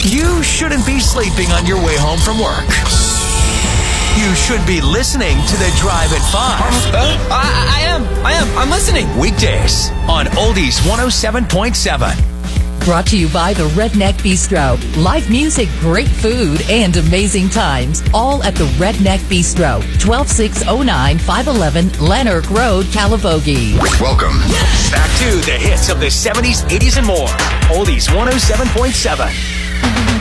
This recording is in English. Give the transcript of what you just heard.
You shouldn't be sleeping on your way home from work. You should be listening to The Drive at 5. I am. I'm listening. Weekdays on Oldies 107.7. Brought to you by the Redneck Bistro. Live music, great food, and amazing times. All at the Redneck Bistro. 12609 511 Lanark Road, Calivogie. Welcome. Back to the hits of the 70s, 80s, and more. Oldies 107.7.